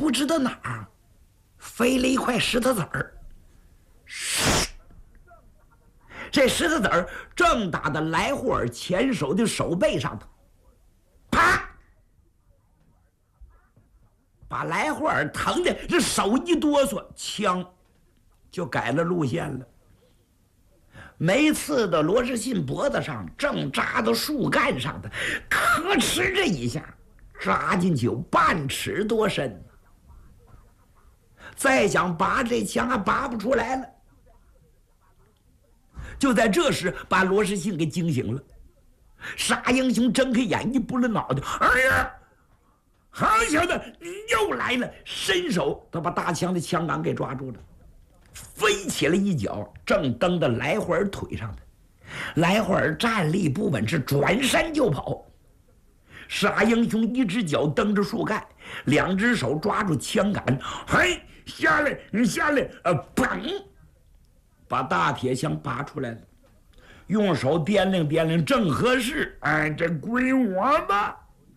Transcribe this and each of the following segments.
不知道哪儿飞了一块石头子儿，这石头子儿正打在来霍尔前手的手背上头，啪！把来霍尔疼的这手一哆嗦，枪就改了路线了。没刺到罗士信脖子上，正扎到树干上的，咔哧这一下扎进去有半尺多深。再想拔这枪还拔不出来了。就在这时，把罗士信给惊醒了。傻英雄睁开眼，一拨了脑袋，哎呀！好小子，你又来了！伸手，他把大枪的枪杆给抓住了，飞起了一脚，正蹬到来霍尔腿上的。来霍尔站立不稳，是转身就跑。傻英雄一只脚蹬着树干，两只手抓住枪杆，嘿，下来，你下来！砰！把大铁枪拔出来了，用手掂量掂量，正合适。哎，这归我吧。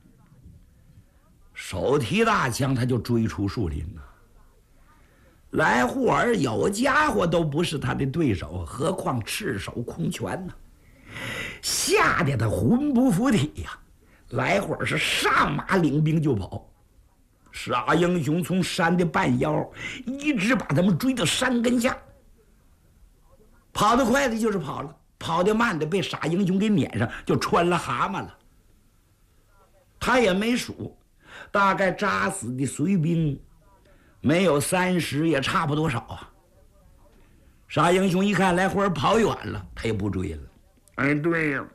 手提大枪，他就追出树林了。来霍尔有家伙都不是他的对手，何况赤手空拳呢？吓得他魂不附体呀！来霍尔是上马领兵就跑。傻英雄从山的半腰一直把他们追到山根下。跑得快的就是跑了，跑得慢的被傻英雄给撵上，就穿了蛤蟆了。他也没数。大概扎死的随兵没有30，也差不多少啊。傻英雄一看来霍尔跑远了，他也不追了。哎，对呀，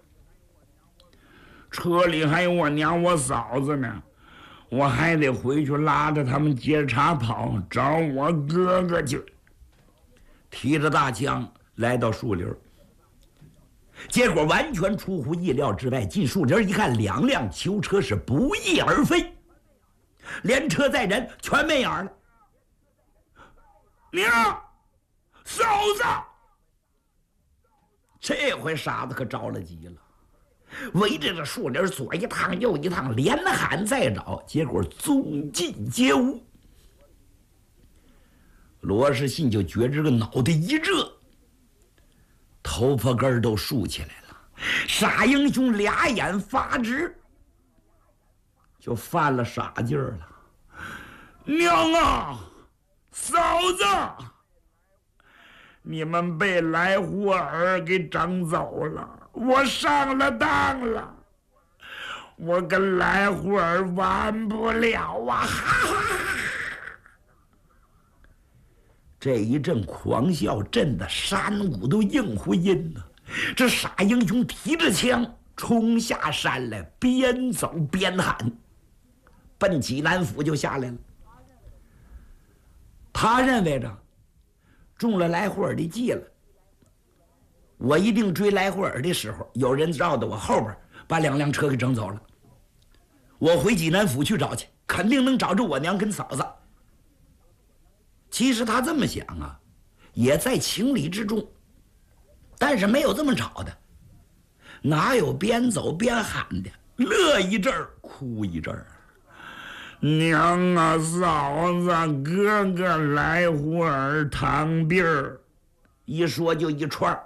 车里还有我娘我嫂子呢，我还得回去拉着他们接茬跑，找我哥哥去。提着大枪来到树林，结果完全出乎意料之外。进树林一看，2辆囚车是不翼而飞，连车载人全没影了。娘，嫂子！这回傻子可着了急了，围着这树林左一趟右一趟，连喊再找，结果踪迹皆无。罗士信就觉着这个脑袋一热，头发根都竖起来了。傻英雄俩眼发直，就犯了傻劲儿了。娘啊，嫂子，你们被来霍尔给整走了，我上了当了，我跟来霍尔完不了啊！哈哈！这一阵狂笑震得山谷都应回音呢。这傻英雄提着枪冲下山来，边走边喊，奔济南府就下来了。他认为着中了来霍尔的计了，我一定追来霍尔的时候，有人绕到我后边，把2辆车给整走了。我回济南府去找去，肯定能找着我娘跟嫂子。其实他这么想啊，也在情理之中，但是没有这么找的，哪有边走边喊的，乐一阵儿哭一阵儿。娘啊，嫂子，哥哥来霍尔糖病儿，一说就一串，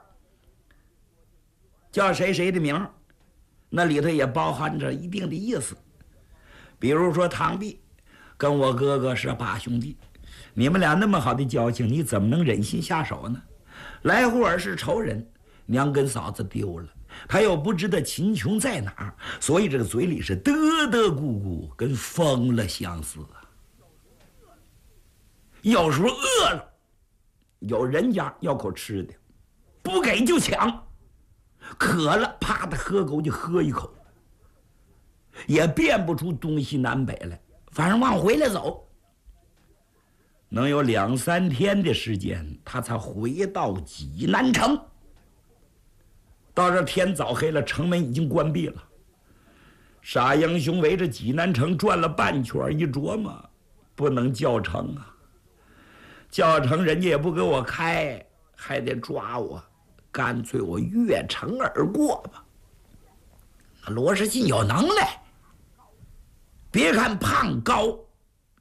叫谁谁的名，那里头也包含着一定的意思。比如说唐弼跟我哥哥是8兄弟，你们俩那么好的交情，你怎么能忍心下手呢？来霍尔是仇人，娘跟嫂子丢了，他又不知道秦琼在哪儿，所以这个嘴里是嘚嘚咕咕，跟疯了相似啊。有时候饿了，有人家要口吃的，不给就抢；渴了，啪的喝口就喝一口，也辨不出东西南北来，反正往回来走。能有2、3天的时间，他才回到济南城。到这天早黑了，城门已经关闭了。傻英雄围着济南城转了半圈，一琢磨，不能叫城啊，叫城人家也不给我开，还得抓我，干脆我越城而过吧。罗士信有能耐，别看胖高，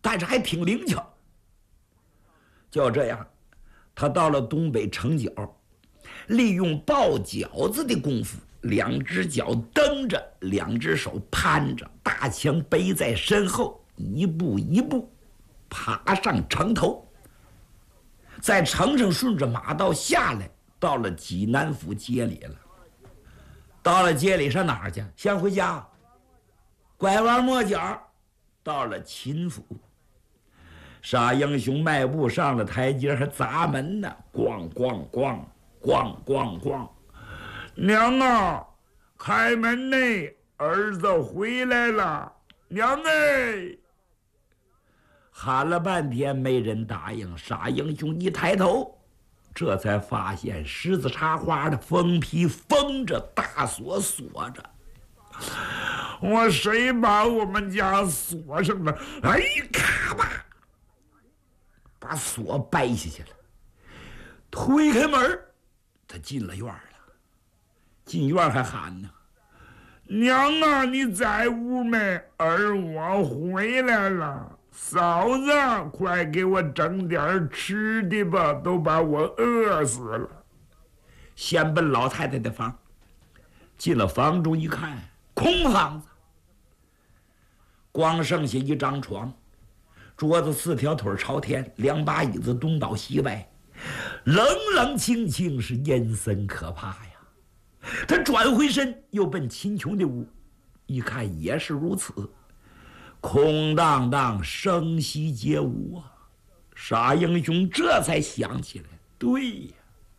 但是还挺灵巧。就这样，他到了东北城角，利用抱饺子的功夫，两只脚蹬着，两只手攀着，大枪背在身后，一步一步爬上城头，在城上顺着马道下来，到了济南府街里了。到了街里上哪儿去？先回家，拐弯抹角到了秦府。傻英雄迈步上了台阶，还砸门呢，咣咣咣咣咣咣！娘啊，开门呢！儿子回来了，娘哎！喊了半天没人答应。傻英雄一抬头，这才发现狮子插花的封皮封着，大锁锁着。我谁把我们家锁上了？哎，咔吧！把锁掰下去了，推开门，他进了院了。进院还喊呢：“娘啊，你在屋没？儿我回来了。嫂子，快给我整点吃的吧，都把我饿死了。”先奔老太太的房，进了房中一看，空房子，光剩下一张床。桌子四条腿朝天，两把椅子东倒西歪，冷冷清清，是阴森可怕呀。他转回身又奔秦琼的屋，一看也是如此，空荡荡，声息皆无啊。傻英雄这才想起来，对呀，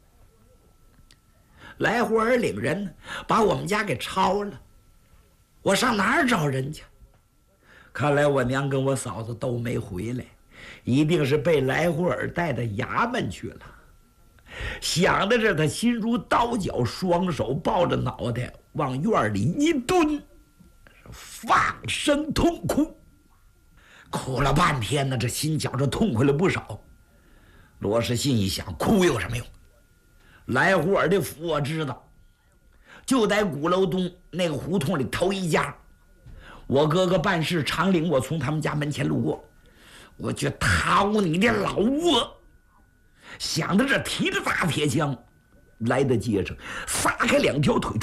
来货儿领人把我们家给抄了，我上哪儿找人去？看来我娘跟我嫂子都没回来，一定是被来货儿带到衙门去了。想到这，他心如刀绞，双手抱着脑袋往院里一蹲，放声痛哭。哭了半天呢，这心觉着痛快了不少。罗世信一想，哭有什么用？来货儿的府我知道，就在鼓楼东那个胡同里头一家。我哥哥办事常领我从他们家门前路过，我去掏你的老窝！想到这，提着大铁枪来到街上，撒开两条腿，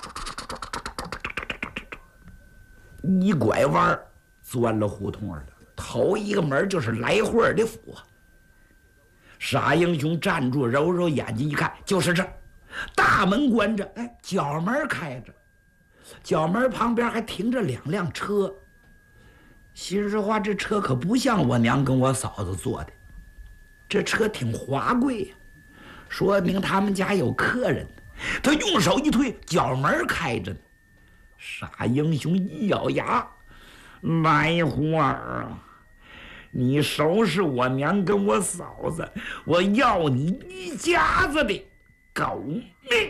一拐弯钻了胡同了。头一个门就是来货儿的府。傻英雄站住，揉揉眼睛一看，就是这，大门关着，哎，角门开着。角门旁边还停着两辆车，心说话，这车可不像我娘跟我嫂子坐的，这车挺华贵呀，说明他们家有客人。他用手一推，角门开着呢。傻英雄一咬牙：“来货儿啊，你收拾我娘跟我嫂子，我要你一家子的狗命！”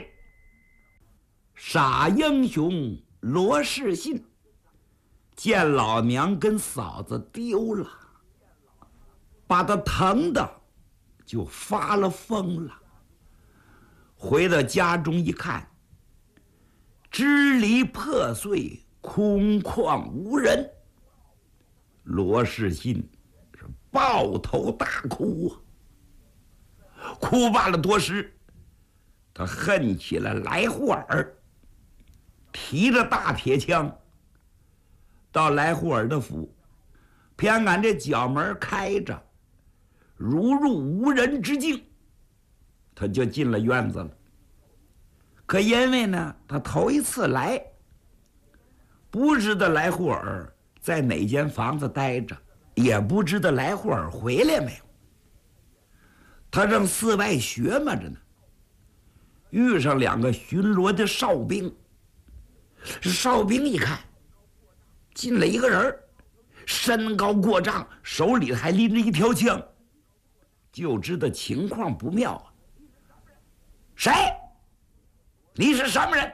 傻英雄罗世信见老娘跟嫂子丢了，把他疼的就发了疯了。回到家中一看，支离破碎，空旷无人。罗世信是抱头大哭啊！哭罢了多时，他恨起了来货儿，提着大铁枪到来货儿的府，偏赶这角门开着，如入无人之境，他就进了院子了。可因为呢，他头一次来，不知道来货儿在哪间房子待着，也不知道来货儿回来没有。他正四外学嘛着呢，遇上两个巡逻的哨兵。哨兵一看，进来一个人，身高过丈，手里还拎着一条枪，就知道情况不妙啊。谁？你是什么人？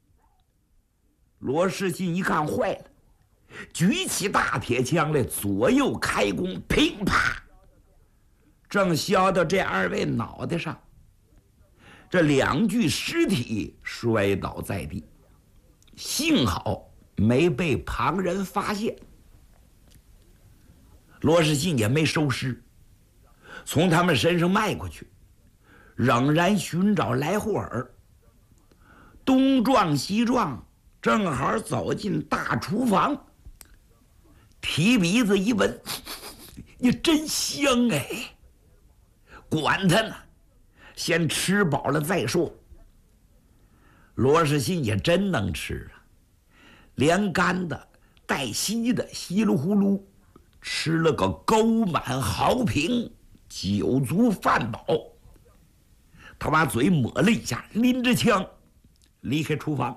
罗世信一看坏了，举起大铁枪来，左右开弓，乒啪，正削到这二位脑袋上。这两具尸体摔倒在地，幸好没被旁人发现。 罗世信也没收尸，从他们身上迈过去，仍然寻找来霍尔。东撞西撞，正好走进大厨房，提鼻子一闻，你真香哎！管他呢，先吃饱了再说。罗世信也真能吃啊，连干的带稀的，稀里呼噜吃了个沟满壕平，酒足饭饱。他把嘴抹了一下，拎着枪离开厨房。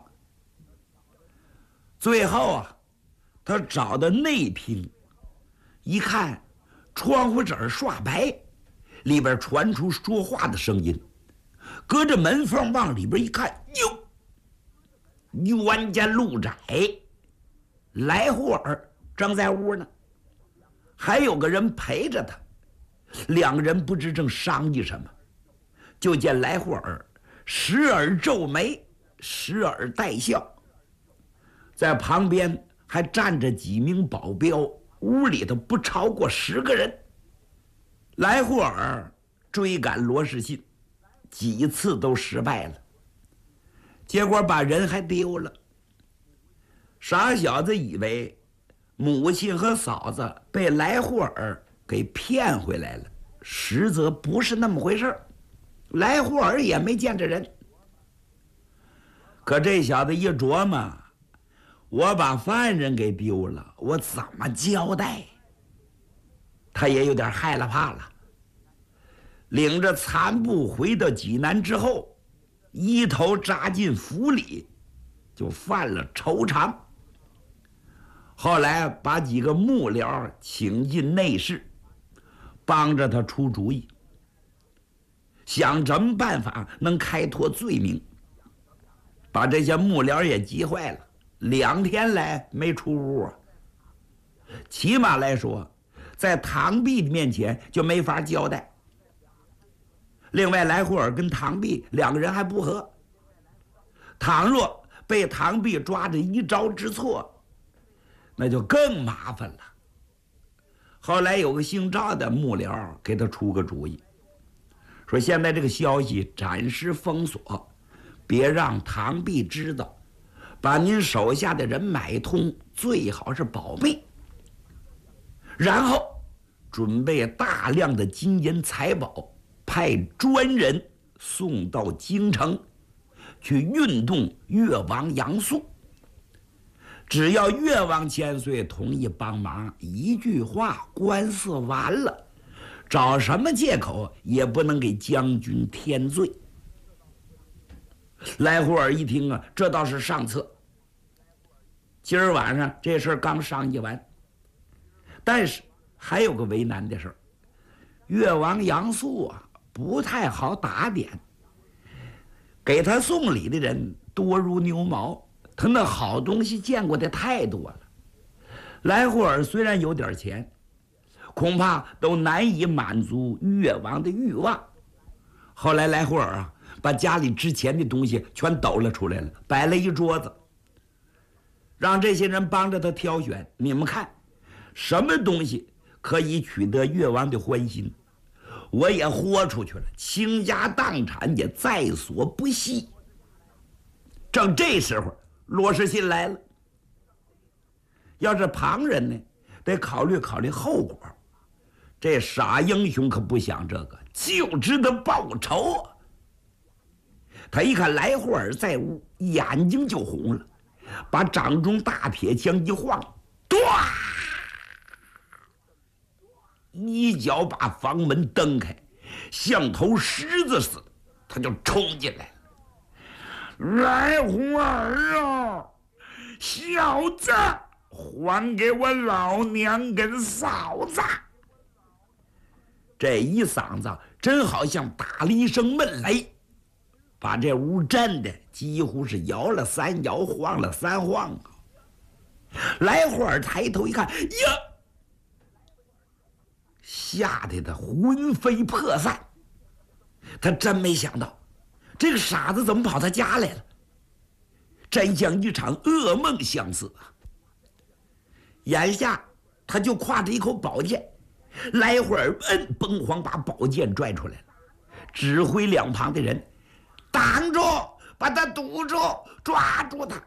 最后啊，他找到内厅，一看窗户纸刷白，里边传出说话的声音。隔着门缝往里边一看，哟，冤家路窄，来霍尔正在屋呢，还有个人陪着他。两个人不知正商议什么，就见来霍尔时而皱眉，时而带笑，在旁边还站着几名保镖，屋里头不超过10个人。来霍尔追赶罗世信几次都失败了，结果把人还丢了。傻小子以为母亲和嫂子被来霍尔给骗回来了，实则不是那么回事。来霍尔也没见着人。可这小子一琢磨，我把犯人给丢了，我怎么交代？他也有点害了怕了，领着残部回到济南之后，一头扎进府里，就犯了愁肠。后来把几个幕僚请进内室，帮着他出主意，想什么办法能开脱罪名。把这些幕僚也急坏了，2天来没出屋啊。起码来说，在唐弼面前就没法交代。另外，来霍尔跟唐弼2个人还不和，倘若被唐弼抓着一招之错，那就更麻烦了。后来有个姓赵的幕僚给他出个主意，说现在这个消息暂时封锁，别让唐弼知道，把您手下的人买通，最好是保密。然后准备大量的金银财宝，派专人送到京城，去运动越王杨素。只要越王千岁同意帮忙，一句话，官司完了，找什么借口也不能给将军添罪。来霍尔一听啊，这倒是上策。今儿晚上这事儿刚商议完，但是还有个为难的事儿，越王杨素啊不太好打点，给他送礼的人多如牛毛，他那好东西见过的太多了。来霍尔虽然有点钱，恐怕都难以满足越王的欲望。后来来霍尔啊，把家里之前的东西全抖了出来了，摆了一桌子，让这些人帮着他挑选。你们看，什么东西可以取得越王的欢心，我也豁出去了，倾家荡产也在所不惜。正这时候，罗世信来了。要是旁人呢，得考虑考虑后果。这傻英雄可不想这个，就知道报仇啊！他一看来霍尔在屋，眼睛就红了，把掌中大铁枪一晃，咚，一脚把房门蹬开，像头狮子似的，他就冲进来了。来霍尔啊，小子，还给我老娘跟嫂子！这一嗓子真好像打了一声闷雷，把这屋震的几乎是摇了3摇，晃了3晃啊！来霍尔抬头一看，呀，吓得他魂飞魄散。他真没想到，这个傻子怎么跑他家来了，真像一场噩梦相似啊！眼下他就挎着一口宝剑， 来会儿崩慌把宝剑拽出来了，指挥两旁的人挡住，把他堵住，抓住他。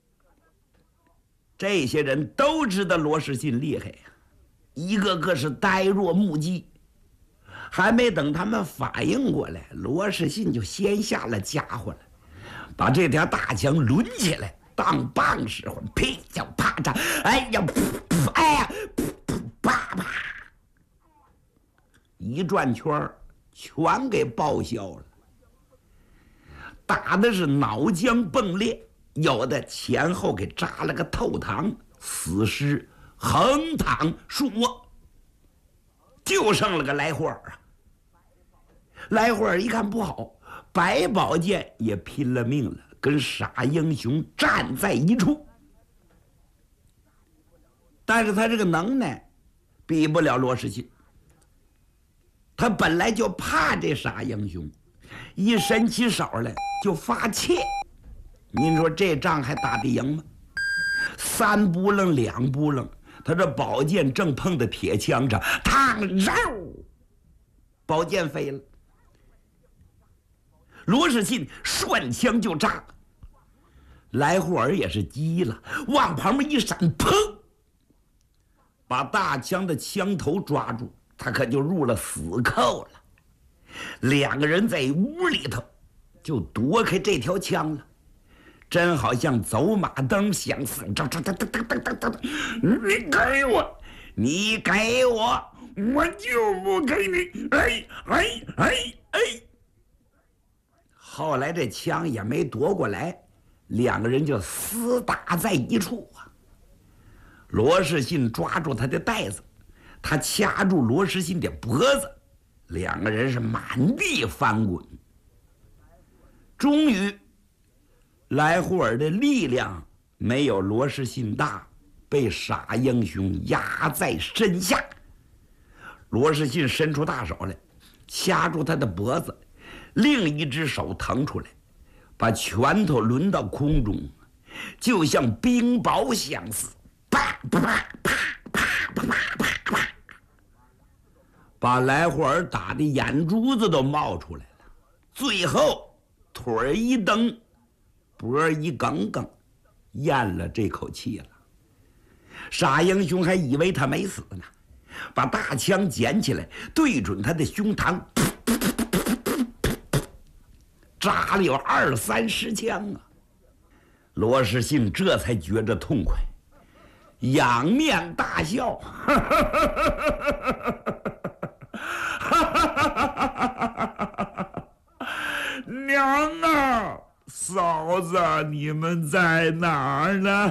这些人都知道罗士信厉害呀，一个个是呆若木鸡。还没等他们反应过来，罗士信就先下了家伙了，把这条大枪抡起来当棒使唤，噼叫啪嚓，哎呀，噗哎呀，噗啪啪，一转圈全给报销了，打的是脑浆迸裂，有的前后给扎了个透膛，死尸横躺竖卧，就剩了个来货儿啊。来货儿一看不好，白宝剑也拼了命了，跟傻英雄站在一处。但是他这个能耐比不了罗士信，他本来就怕这傻英雄，一伸起手来就发怯。您说这仗还打得赢吗？三不楞两不楞，他这宝剑正碰在铁枪上，嘡肉，宝剑飞了。罗士信顺枪就扎，来霍尔也是急了，往旁边一闪，砰，把大枪的枪头抓住，他可就入了死扣了。两个人在屋里头就夺开这条枪了，真好像走马灯相似。你给我，你给我，我就不给你！哎哎哎哎！后来这枪也没夺过来，两个人就厮打在一处啊。罗士信抓住他的带子，他掐住罗士信的脖子，两个人是满地翻滚。终于来霍尔的力量没有罗士信大，被傻英雄压在身下。罗士信伸出大手来掐住他的脖子，另一只手腾出来，把拳头抡到空中，就像冰雹相似，啪啪啪啪啪啪啪啪，把来霍尔打的眼珠子都冒出来了。最后腿一蹬，脖一梗梗，咽了这口气了。傻英雄还以为他没死呢，把大枪捡起来对准他的胸膛，扎了有20-30枪啊！罗士信这才觉着痛快，仰面大笑，娘啊，嫂子，你们在哪儿呢？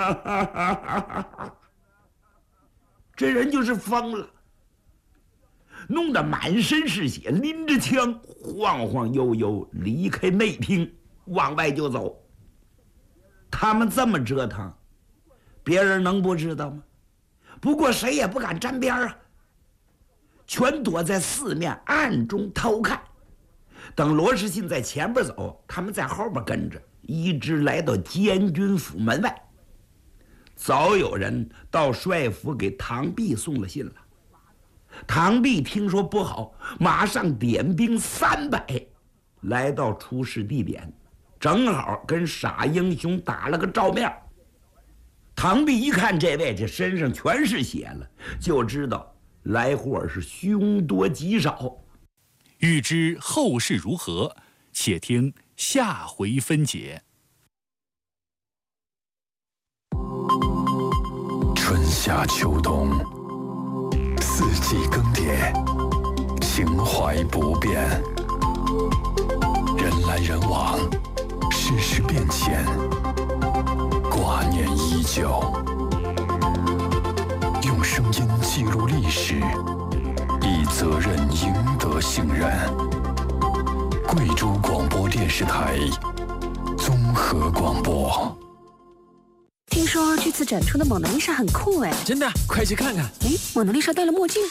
这人就是疯了，弄得满身是血，拎着枪晃晃悠悠离开内厅，往外就走。他们这么折腾，别人能不知道吗？不过谁也不敢沾边啊，全躲在四面暗中偷看。等罗士信在前边走，他们在后边跟着，一直来到监军府门外。早有人到帅府给唐弼送了信了。唐弼听说不好，马上点兵300，来到出事地点，正好跟傻英雄打了个照面。唐弼一看这位，这身上全是血了，就知道来霍尔是凶多吉少。 欲知后事如何，且听下回分解。 春夏秋冬，四季更迭，情怀不变。人来人往，世事变迁，挂念依旧。用声音记录历史，以责任赢得信任。贵州广播电视台综合广播。 听说这次展出的蒙娜丽莎很酷哎！ 真的，快去看看！ 哎，蒙娜丽莎戴了墨镜。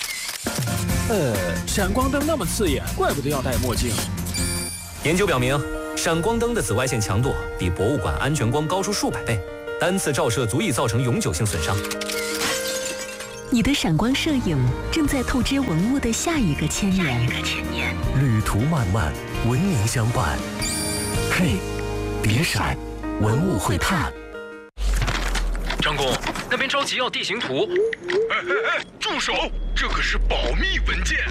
闪光灯那么刺眼，怪不得要戴墨镜。 研究表明，闪光灯的紫外线强度比博物馆安全光高出数百倍，单次照射足以造成永久性损伤。 你的闪光摄影正在透支文物的下一个千年。 旅途漫漫，文明相伴。嘿，别闪，文物会怕。 张工，那边着急要地形图。 住手！这可是保密文件。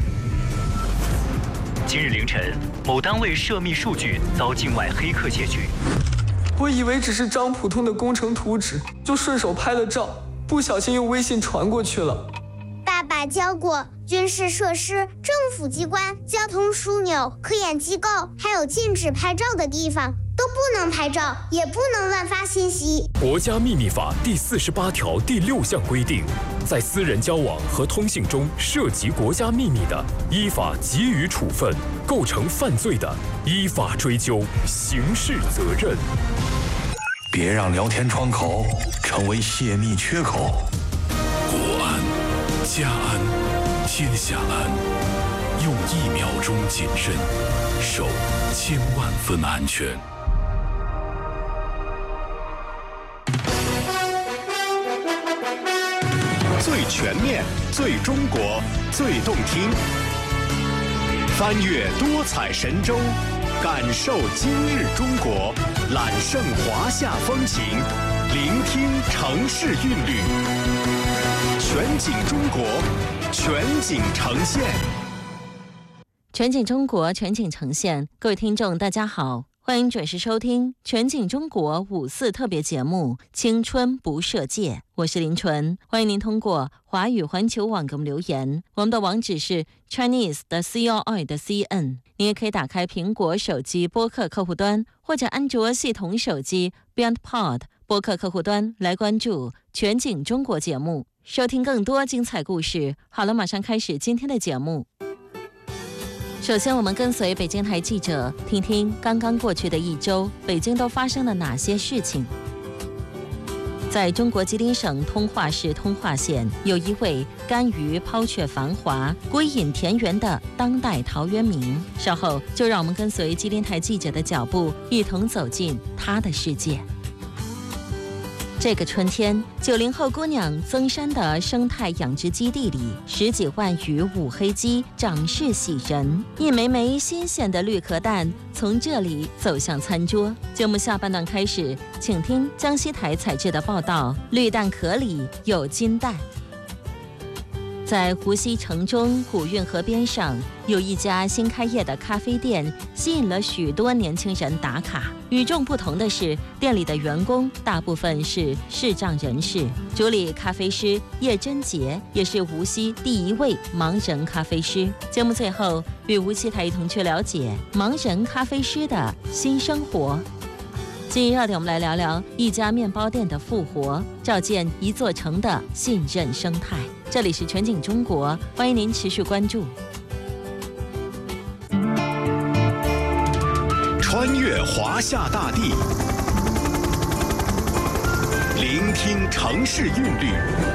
今日凌晨，某单位涉密数据遭境外黑客窃取。 我以为只是张普通的工程图纸，就顺手拍了照，不小心用微信传过去了。 爸爸教过，军事设施、政府机关、交通枢纽、科研机构，还有禁止拍照的地方，都不能拍照，也不能乱发信息。 国家秘密法第48条第6项规定，在私人交往和通信中涉及国家秘密的，依法给予处分；构成犯罪的，依法追究刑事责任。 别让聊天窗口成为泄密缺口。 国安、家安、天下安，用1秒钟谨慎，守1000万分安全。 最全面、最中国、最动听，翻越多彩神州，感受今日中国，揽胜华夏风情，聆听城市韵律，全景中国，全景呈现。 全景中国，全景呈现。各位听众，大家好，欢迎准时收听全景中国54特别节目《青春不设界》，我是林纯。欢迎您通过华语环球网给我们留言，我们的网址是 Chinese 的 COI 的 CN。您也可以打开苹果手机播客客户端，或者安卓系统手机 BeyondPod 播客客户端来关注全景中国节目，收听更多精彩故事。好了，马上开始今天的节目。首先，我们跟随北京台记者，听听刚刚过去的一周，北京都发生了哪些事情。在中国吉林省通化市通化县，有一位甘于抛却繁华、归隐田园的当代陶渊明。稍后就让我们跟随吉林台记者的脚步，一同走进他的世界。这个春天，90后姑娘增山的生态养殖基地里，10几万羽五黑鸡长势喜人，一枚枚新鲜的绿壳蛋从这里走向餐桌。节目下半段开始，请听江西台采制的报道：绿蛋壳里有金蛋。在湖西城中古运河边上，有一家新开业的咖啡店，吸引了许多年轻人打卡。与众不同的是，店里的员工大部分是视障人士。主理咖啡师叶真杰也是无锡第1位盲人咖啡师。节目最后，与无锡台一同去了解盲人咖啡师的新生活。今日热点，我们来聊聊一家面包店的复活，照见一座城的信任生态。这里是全景中国，欢迎您持续关注。 穿越华夏大地，聆听城市韵律，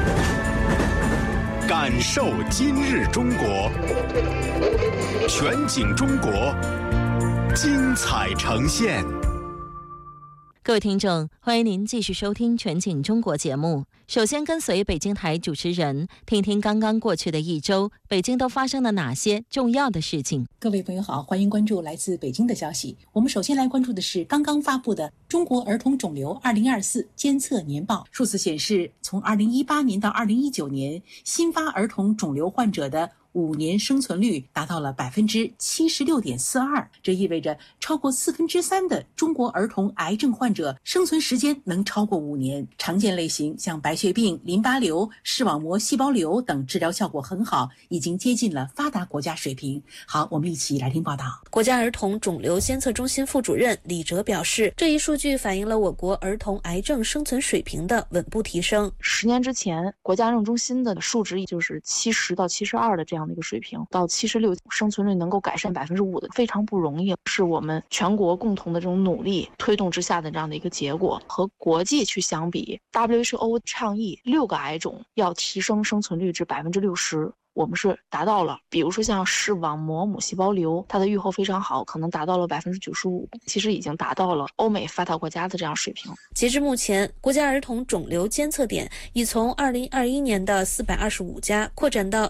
感受今日中国，全景中国，精彩呈现。 各位听众，欢迎您继续收听全景中国节目。首先跟随北京台主持人，听听刚刚过去的一周，北京都发生了哪些重要的事情。 各位朋友好，欢迎关注来自北京的消息。我们首先来关注的是刚刚发布的中国儿童肿瘤2024监测年报。数字显示，从2018年到2019年，新发儿童肿瘤患者的5年生存率达到了76.42%，这意味着超过3/4的中国儿童癌症患者生存时间能超过5年。常见类型像白血病、淋巴瘤、视网膜细胞瘤等治疗效果很好，已经接近了发达国家水平。好，我们一起来听报道。 国家儿童肿瘤监测中心副主任李哲表示，这一数据反映了我国儿童癌症生存水平的稳步提升。 10年之前，国家癌症中心的数值就是70到72的这样的一个水平，到76，生存率能够改善5%的，非常不容易，是我们全国共同的这种努力推动之下的这样的一个结果。和国际去相比， WHO 倡议6个癌种要提升生存率至60%。 我们是达到了，比如说像视网膜母细胞瘤，它的预后非常好，可能达到了95%，其实已经达到了欧美发达国家的这样水平。 截至目前，国家儿童肿瘤监测点已从2021年的425家扩展到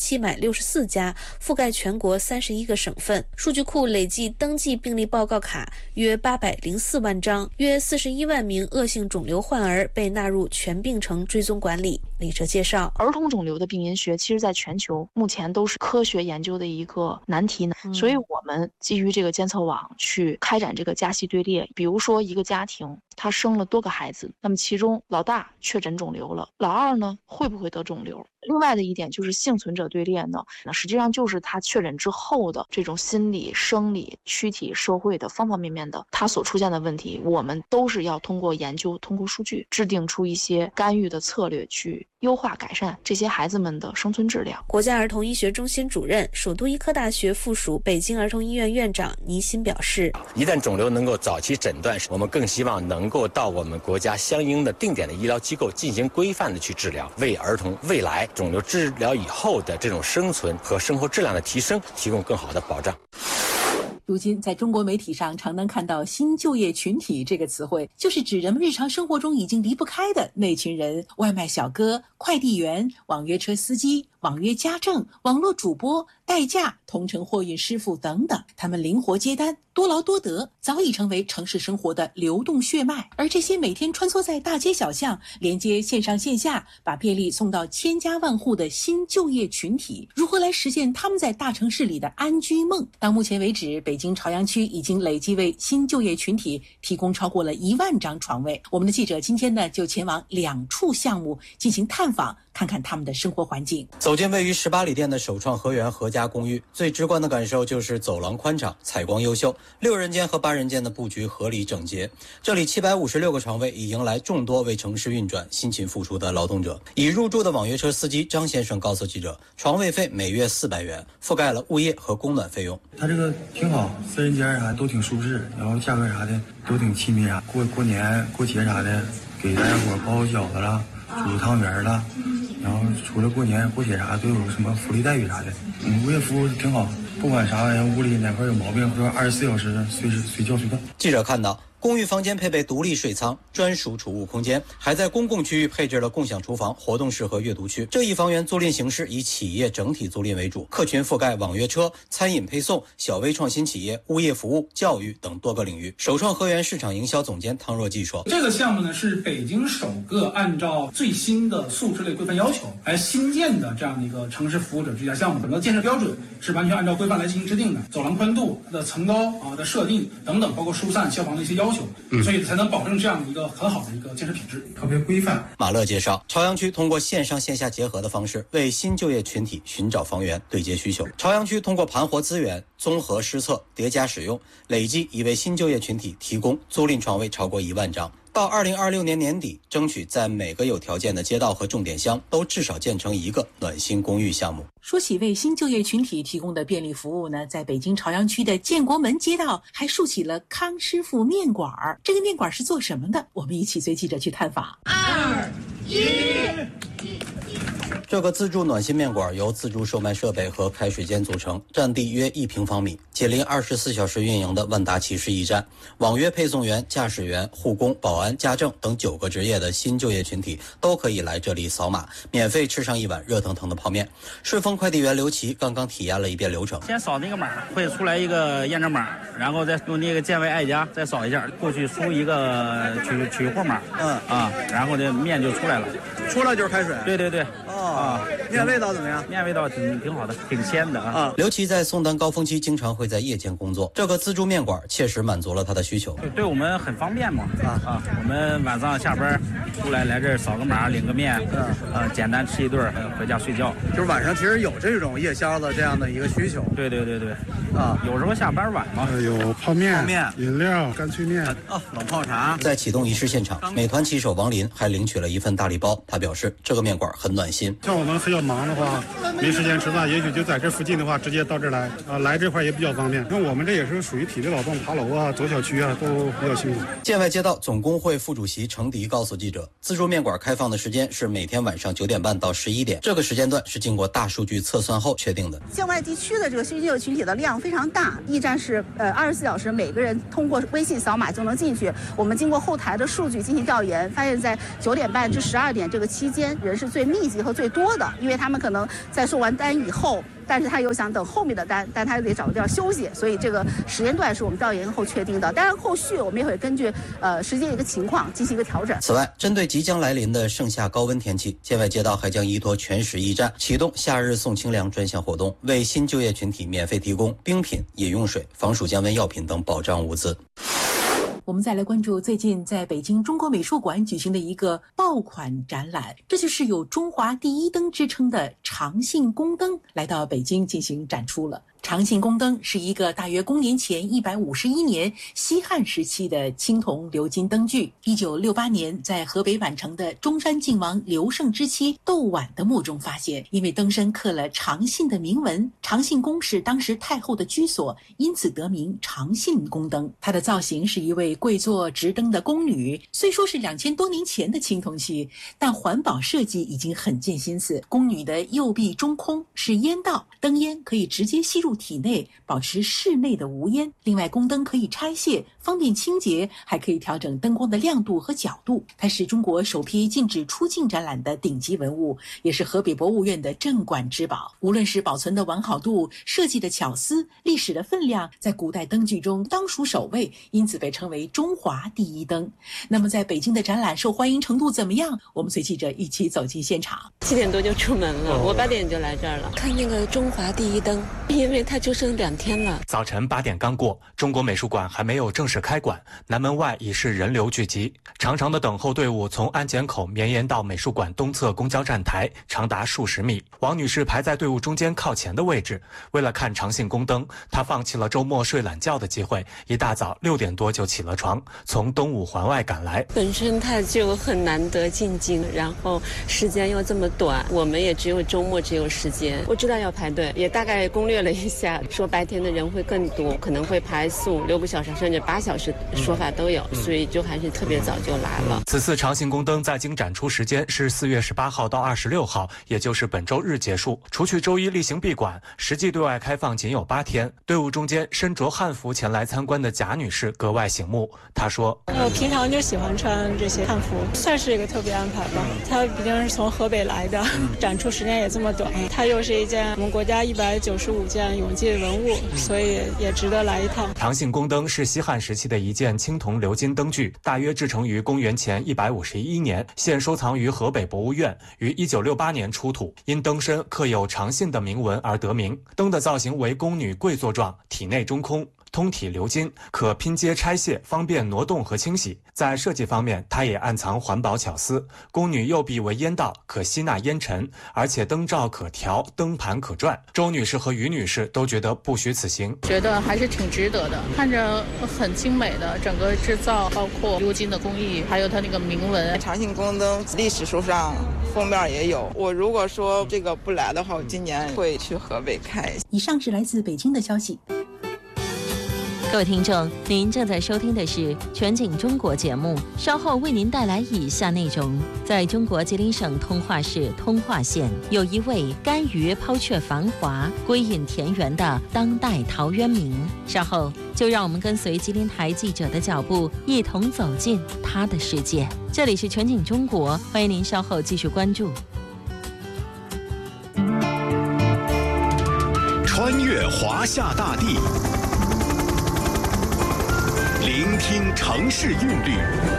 1764家，覆盖全国31个省份。数据库累计登记病例报告卡约804万张，约41万名恶性肿瘤患儿被纳入全病程追踪管理。李哲介绍， 儿童肿瘤的病因学其实在全球目前都是科学研究的一个难题呢，所以我们基于这个监测网去开展这个家系队列。比如说一个家庭他生了多个孩子，那么其中老大确诊肿瘤了，老二呢会不会得肿瘤？另外的一点就是幸存者队列呢，实际上就是他确诊之后的这种心理、生理、躯体、社会的方方面面的他所出现的问题，我们都是要通过研究、通过数据制定出一些干预的策略，去优化改善这些孩子们的生存质量。 国家儿童医学中心主任、首都医科大学附属北京儿童医院院长倪欣表示， 一旦肿瘤能够早期诊断，我们更希望能够到我们国家相应的定点的医疗机构进行规范的去治疗，为儿童未来肿瘤治疗以后的这种生存和生活质量的提升提供更好的保障。 如今在中国媒体上常能看到新就业群体这个词汇，就是指人们日常生活中已经离不开的那群人：外卖小哥、快递员、网约车司机、网约家政、网络主播、代驾、同城货运师傅等等。他们灵活接单，多劳多得，早已成为城市生活的流动血脉。而这些每天穿梭在大街小巷，连接线上线下，把便利送到千家万户的新就业群体，如何来实现他们在大城市里的安居梦？到目前为止，北京朝阳区已经累计为新就业群体提供超过了1万张床位。我们的记者今天呢，就前往2处项目进行探访，看看他们的生活环境。 走进位于18里店的首创河源合家公寓，最直观的感受就是走廊宽敞，采光优秀，6人间和8人间的布局合理整洁。这里756个床位已迎来众多为城市运转辛勤付出的劳动者。已入住的网约车司机张先生告诉记者，床位费每月400元，覆盖了物业和供暖费用。 他这个挺好，4人间啥都挺舒适，然后价格啥的都挺亲密啥，过年过节啥的给大家伙包饺子了，煮汤圆了，然后除了过年过节啥都有什么福利待遇啥的，物业服务挺好，不管啥玩意儿，屋里哪块有毛病，说24小时随叫随到。 记者看到公寓房间配备独立水仓、专属储物空间，还在公共区域配置了共享厨房、活动室和阅读区。这一房源租赁形式以企业整体租赁为主，客群覆盖网约车、餐饮配送、小微创新企业、物业服务、教育等多个领域。首创河源市场营销总监汤若季说， 这个项目呢是北京首个按照最新的素质类规范要求来新建的这样的一个城市服务者之家项目，整个建设标准是完全按照规范来进行制定的，走廊宽度的层高的设定等等，包括疏散、消防的一些要求，所以才能保证这样的一个很好的一个建设品质，特别规范。 马乐介绍，朝阳区通过线上线下结合的方式，为新就业群体寻找房源，对接需求。朝阳区通过盘活资源、综合施策、叠加使用，累计已为新就业群体提供租赁床位超过1万张。到2026年年底，争取在每个有条件的街道和重点乡都至少建成1个暖心公寓项目。 说起为新就业群体提供的便利服务呢，在北京朝阳区的建国门街道还竖起了康师傅面馆。这个面馆是做什么的？我们一起随记者去探访。 2、1。这个自助暖心面馆由自助售卖设备和开水间组成，占地约1平方米，紧邻24小时运营的万达骑士驿站。网约配送员、驾驶员、护工、保安、家政等9个职业的新就业群体都可以来这里扫码，免费吃上一碗热腾腾的泡面。顺丰快递员刘琦刚刚体验了一遍流程， 先扫那个码，会出来一个验证码，然后再用那个健胃爱家再扫一下，过去输一个取货码，然后这面就出来了， 出来就是开水。 对对对。 面味道怎么样？ 面味道挺好的，挺鲜的啊。 刘琦在宋丹高峰期经常会在夜间工作，这个自助面馆切实满足了他的需求。 对我们很方便嘛，我们晚上下班出来这儿扫个码领个面，简单吃一顿回家睡觉。 就是晚上其实有这种夜宵的这样的一个需求。 对，有时候下班晚嘛， 有泡面、饮料、干脆面冷泡茶。 在启动仪式现场，美团骑手王林还领取了一份大礼包。他表示，这个面馆很暖心。 像我们很小较忙的话，没时间吃饭，也许就在这附近的话，直接到这儿来来这块也比较方便。那我们这也是属于体力劳动，爬楼啊、走小区啊，都比较辛苦。 建外街道总工会副主席程迪告诉记者，自助面馆开放的时间是每天晚上9点半到11点，这个时间段是经过大数据测算后确定的。 境外地区的这个需求群体的量非常大，驿站是24小时每个人通过微信扫码就能进去。我们经过后台的数据进行调研，发现在9点半至12点这个期间，人是最密集和最多的，因为他们可能在收完单以后，但是他又想等后面的单，但他又得找个地方休息，所以这个时间段是我们调研后确定的。当然，后续我们也会根据实际一个情况进行一个调整。 此外，针对即将来临的盛夏高温天气，建外街道还将依托全市驿站启动夏日送清凉专项活动，为新就业群体免费提供冰品、饮用水、防暑降温药品等保障物资。 我们再来关注最近在北京中国美术馆举行的一个爆款展览，这就是有中华第一灯之称的长信宫灯来到北京进行展出了。长信宫灯是一个大约公元前151年西汉时期的青铜鎏金灯具。1968年在河北宛城的中山靖王刘胜之妻窦婉的墓中发现，因为灯身刻了长信的铭文，长信宫是当时太后的居所，因此得名长信宫灯。它的造型是一位跪坐执灯的宫女，虽说是2000多年前的青铜器，但环保设计已经很见心思。宫女的右臂中空是烟道，灯烟可以直接吸入体内，保持室内的无烟。另外，宫灯可以拆卸，方便清洁，还可以调整灯光的亮度和角度。它是中国首批禁止出境展览的顶级文物，也是河北博物院的镇馆之宝。无论是保存的完好度、设计的巧思、历史的分量，在古代灯具中当属首位，因此被称为中华第一灯。那么在北京的展览受欢迎程度怎么样？我们随记者一起走进现场。 7点多就出门了，我8点就来这儿了，看那个中华第一灯，因为它就剩2天了。 早晨8点刚过，中国美术馆还没有正式开馆，南门外已是人流聚集，长长的等候队伍从安检口绵延到美术馆东侧公交站台，长达数十米。王女士排在队伍中间靠前的位置，为了看长信宫灯，她放弃了周末睡懒觉的机会，一大早6点多就起了床，从东五环外赶来。 本身它就很难得进京，然后时间又这么短，我们也只有周末只有时间。我知道要排队，也大概攻略了一下，说白天的人会更多，可能会排4、5、6个小时甚至8小时说法都有，所以就还是特别早就来了。 此次长信宫灯在京展出时间是4月18号到26号，也就是本周日结束。除去周一例行闭馆，实际对外开放仅有8天。队伍中间身着汉服前来参观的贾女士格外醒目。她说：“ 我平常就喜欢穿这些汉服，算是一个特别安排吧。她毕竟是从河北来的，展出时间也这么短，它又是一件我们国家195件永记文物，所以也值得来一趟。” 长信宫灯是西汉时期的一件青铜鎏金灯具，大约制成于公元前151年，现收藏于河北博物院，于1968年出土。因灯身刻有长信的铭文而得名。灯的造型为宫女跪坐状，体内中空，通体鎏金，可拼接拆卸，方便挪动和清洗。在设计方面，它也暗藏环保巧思。宫女右臂为烟道，可吸纳烟尘，而且灯罩可调，灯盘可转。周女士和于女士都觉得不虚此行， 觉得还是挺值得的，看着很精美的整个制造，包括鎏金的工艺，还有它那个铭文。 长信宫灯历史书上封面也有，我如果说这个不来的话，我今年会去河北看一下。 以上是来自北京的消息。 各位听众，您正在收听的是全景中国节目，稍后为您带来以下内容。在中国吉林省通化市通化县，有一位甘于抛却繁华、归隐田园的当代陶渊明。稍后就让我们跟随吉林台记者的脚步，一同走进他的世界。这里是全景中国，欢迎您稍后继续关注。 穿越华夏大地，聆听城市韵律，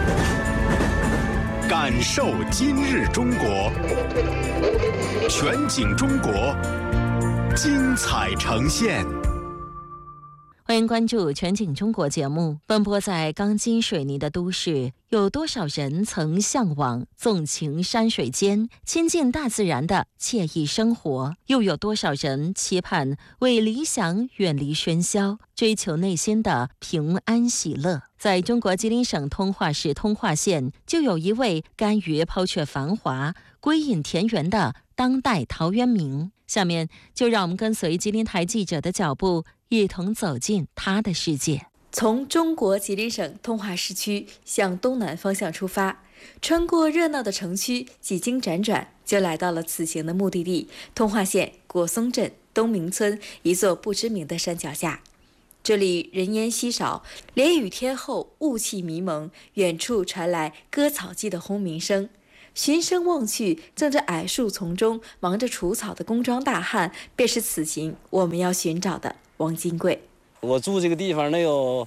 感受今日中国。全景中国，精彩呈现。 欢迎关注全景中国节目。奔波在钢筋水泥的都市，有多少人曾向往纵情山水间，亲近大自然的惬意生活？又有多少人期盼为理想远离喧嚣，追求内心的平安喜乐？在中国吉林省通化市通化县，就有一位甘于抛却繁华、归隐田园的当代陶渊明。下面就让我们跟随吉林台记者的脚步，一同走进他的世界。 从中国吉林省通化市区向东南方向出发，穿过热闹的城区，几经辗转，就来到了此行的目的地——通化县果松镇东明村一座不知名的山脚下。这里人烟稀少，连雨天后雾气迷蒙，远处传来割草机的轰鸣声。循声望去，正在矮树丛中忙着除草的工装大汉，便是此行我们要寻找的王金贵。 我住这个地方能有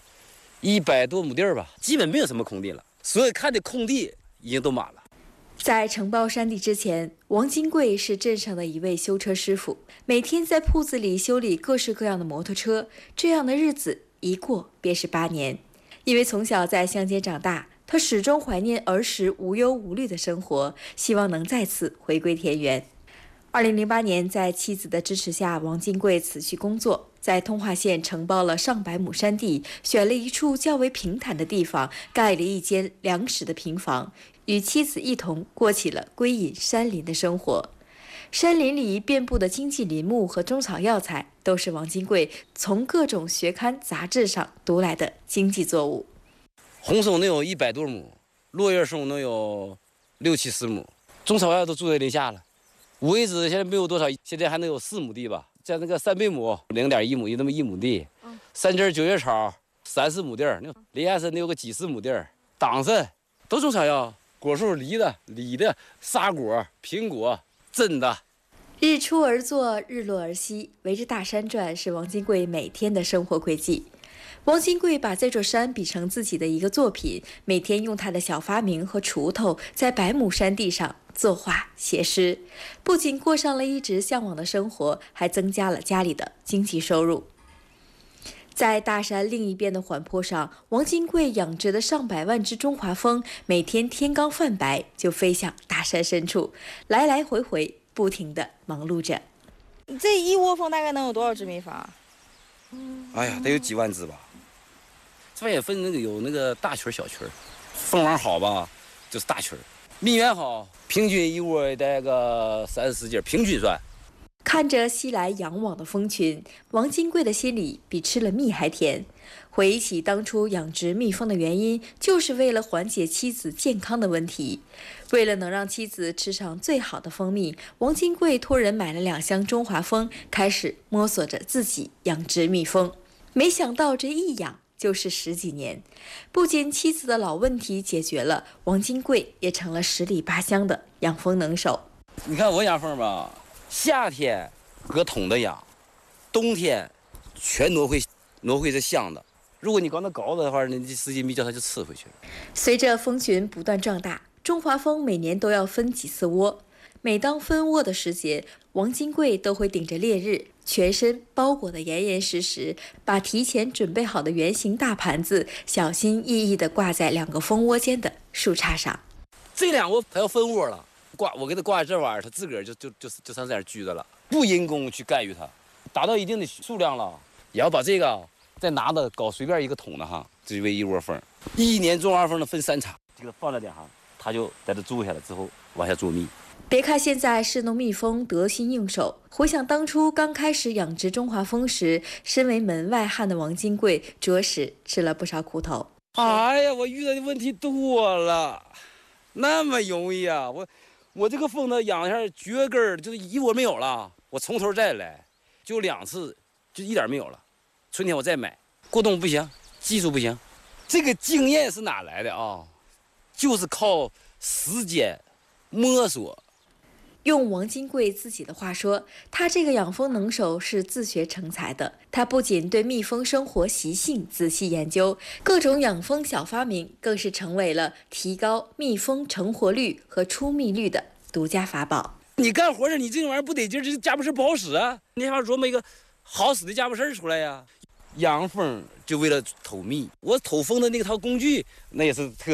100多亩地儿吧，基本没有什么空地了，所有看的空地已经都满了。 在承包山地之前，王金贵是镇上的一位修车师傅，每天在铺子里修理各式各样的摩托车。这样的日子一过便是8年。因为从小在乡间长大，他始终怀念儿时无忧无虑的生活，希望能再次回归田园。2008年，在妻子的支持下，王金贵辞去工作，在通化县承包了上百亩山地，选了一处较为平坦的地方，盖了一间2室的平房，与妻子一同过起了归隐山林的生活。山林里遍布的经济林木和中草药材，都是王金贵从各种学刊杂志上读来的经济作物。 红松能有100多亩，落叶松能有60、70亩，中草药都住在林下了。五味子现在没有多少，现在还能有4亩地吧。像那个3倍亩0.1亩，有那么1亩地。三枝九叶草3、4亩地儿，林下参能有个几十亩地儿。党参都中草药，果树梨的、李的、沙果、苹果、真的。 日出而作，日落而息，围着大山转是王金贵每天的生活轨迹。王金贵把这座山比成自己的一个作品，每天用他的小发明和锄头在100亩山地上作画写诗，不仅过上了一直向往的生活，还增加了家里的经济收入。在大山另一边的缓坡上，王金贵养殖的上百万只中华蜂，每天天刚泛白就飞向大山深处，来来回回不停地忙碌着。 这一窝蜂大概能有多少只蜜蜂？ 哎呀，得有几万只吧。这也分有那个大群小群，蜂王好吧，就是大群；蜜源好，平均一窝带个30-40斤，平均算。 看着熙来攘往的蜂群，王金贵的心里比吃了蜜还甜。回忆起当初养殖蜜蜂的原因，就是为了缓解妻子健康的问题。为了能让妻子吃上最好的蜂蜜，王金贵托人买了2箱中华蜂，开始摸索着自己养殖蜜蜂。没想到这一养就是10几年，不仅妻子的老问题解决了，王金贵也成了十里八乡的养蜂能手。 你看我养蜂吧，夏天搁桶的养，冬天全挪回这箱子。如果你搞那高的话，你10斤蜜叫它就吃回去了。 随着蜂群不断壮大，中华蜂每年都要分几次窝。每当分窝的时节，王金贵都会顶着烈日，全身包裹得严严实实，把提前准备好的圆形大盘子小心翼翼地挂在2个蜂窝间的树杈上。 这2窝它要分窝了，我给它挂在这玩意儿，它自个儿就上这儿居着了，不人工去干预它，达到一定的数量了，也要把这个再拿着搞随便一个桶的哈，这为一窝蜂。1年中华蜂能分3场，这个放在点哈，它就在这住下来之后往下做蜜。 别看现在士农蜜蜂得心应手，回想当初刚开始养殖中华蜂时，身为门外汉的王金贵着实吃了不少苦头。 哎呀，我遇到的问题多了，那么容易啊！我这个蜂呢养一下绝根儿，就是一窝没有了，我从头再来，就2次，就一点没有了。春天我再买，过冬不行，技术不行。这个经验是哪来的啊？就是靠时间摸索。 用王金贵自己的话说，他这个养蜂能手是自学成才的。他不仅对蜜蜂生活习性仔细研究，各种养蜂小发明更是成为了提高蜜蜂成活率和出蜜率的独家法宝。 你干活时，你这玩意儿不得劲，这家伙事不好使啊！你还要琢磨一个好使的家伙事出来呀。养蜂就为了偷蜜，我偷蜂的那套工具那也是特